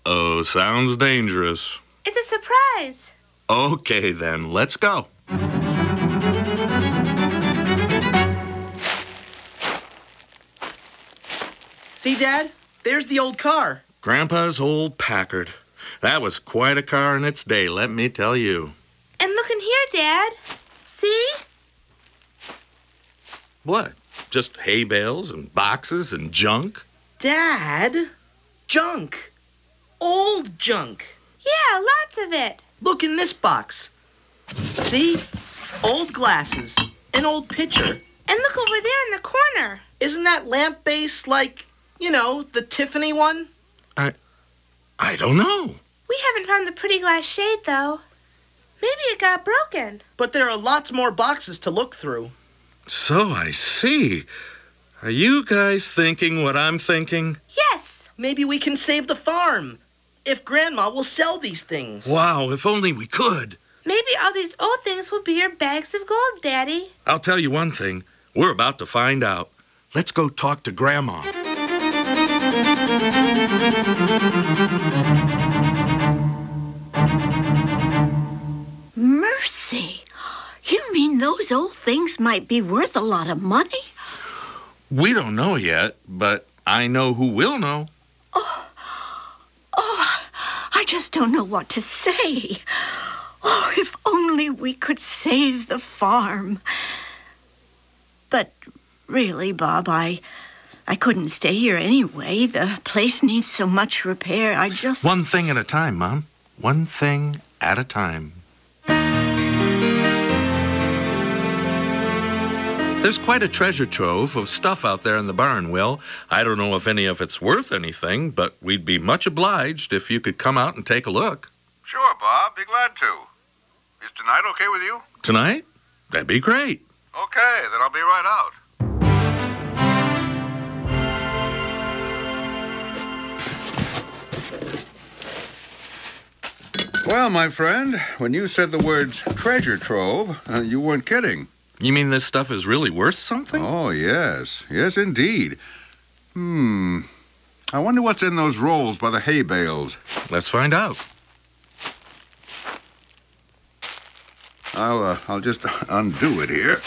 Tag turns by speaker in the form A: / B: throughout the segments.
A: Uh-oh, sounds dangerous.
B: It's a surprise.
A: Okay, then, let's go.
C: See, Dad? There's the old car.
A: Grandpa's old Packard. That was quite a car in its day, let me tell you.
B: And look in here, Dad. See?
A: What? Just hay bales and boxes and junk?
C: Dad? Junk. Old junk.
B: Yeah, lots of it.
C: Look in this box. See? Old glasses. An old pitcher.
B: And look over there in the corner.
C: Isn't that lamp base like, the Tiffany one?
A: I don't know.
B: We haven't found the pretty glass shade, though. Maybe it got broken.
C: But there are lots more boxes to look through.
A: So I see. Are you guys thinking what I'm thinking?
B: Yes.
C: Maybe we can save the farm. If Grandma will sell these things.
A: Wow, if only we could.
B: Maybe all these old things will be your bags of gold, Daddy.
A: I'll tell you one thing. We're about to find out. Let's go talk to Grandma.
D: Mercy! You mean those old things might be worth a lot of money?
A: We don't know yet, but I know who will know.
D: I just don't know what to say. Oh, if only we could save the farm. But really, Bob, I couldn't stay here anyway. The place needs so much repair.
A: One thing at a time, Mom. One thing at a time. There's quite a treasure trove of stuff out there in the barn, Will. I don't know if any of it's worth anything, but we'd be much obliged if you could come out and take a look.
E: Sure, Bob. Be glad to. Is tonight okay with you?
A: Tonight? That'd be great.
E: Okay, then I'll be right out.
F: Well, my friend, when you said the words treasure trove, you weren't kidding.
A: You mean this stuff is really worth something?
F: Oh, yes. Yes, indeed. I wonder what's in those rolls by the hay bales.
A: Let's find out.
F: I'll just undo it here.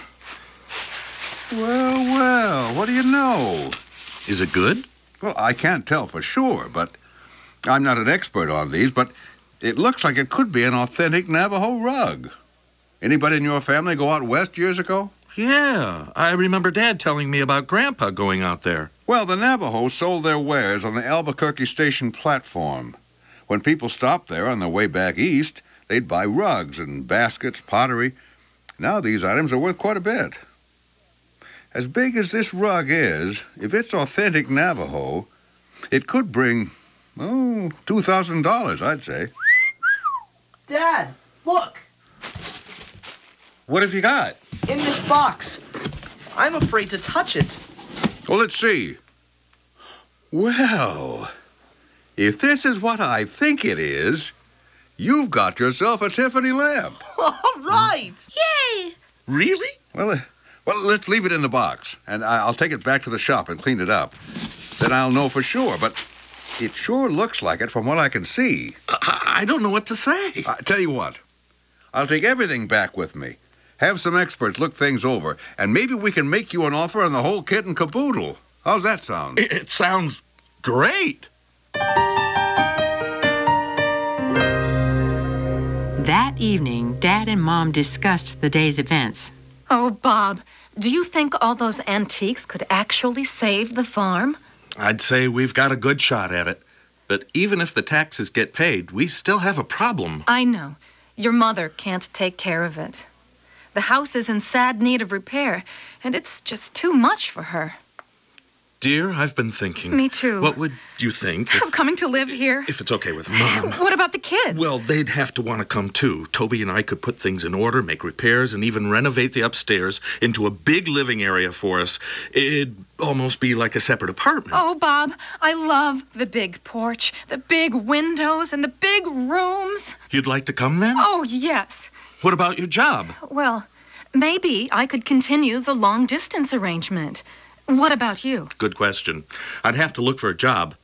F: Well, what do you know?
A: Is it good?
F: Well, I can't tell for sure, but I'm not an expert on these, but it looks like it could be an authentic Navajo rug. Anybody in your family go out west years ago?
A: Yeah, I remember Dad telling me about Grandpa going out there.
F: Well, the Navajos sold their wares on the Albuquerque Station platform. When people stopped there on their way back east, they'd buy rugs and baskets, pottery. Now these items are worth quite a bit. As big as this rug is, if it's authentic Navajo, it could bring, $2,000, I'd say.
C: Dad, look.
A: What have you got?
C: In this box. I'm afraid to touch it.
F: Well, let's see. Well, if this is what I think it is, you've got yourself a Tiffany lamp.
C: All right.
B: Yay!
A: Really?
F: Well, let's leave it in the box, and I'll take it back to the shop and clean it up. Then I'll know for sure, but it sure looks like it from what I can see.
A: I don't know what to say.
F: Tell you what, I'll take everything back with me. Have some experts look things over, and maybe we can make you an offer on the whole kit and caboodle. How's that sound?
A: It sounds great.
G: That evening, Dad and Mom discussed the day's events.
H: Oh, Bob, do you think all those antiques could actually save the farm?
A: I'd say we've got a good shot at it. But even if the taxes get paid, we still have a problem.
H: I know. Your mother can't take care of it. The house is in sad need of repair, and it's just too much for her.
A: Dear, I've been thinking.
H: Me too.
A: What would you think
H: Of coming to live here?
A: if it's okay with Mom?
H: What about the kids?
A: Well, they'd have to want to come too. Toby and I could put things in order, make repairs, and even renovate the upstairs into a big living area for us. It'd almost be like a separate apartment.
H: Oh, Bob, I love the big porch, the big windows, and the big rooms.
A: You'd like to come then?
H: Oh, yes.
A: What about your job?
H: Well, maybe I could continue the long-distance arrangement. What about you?
A: Good question. I'd have to look for a job.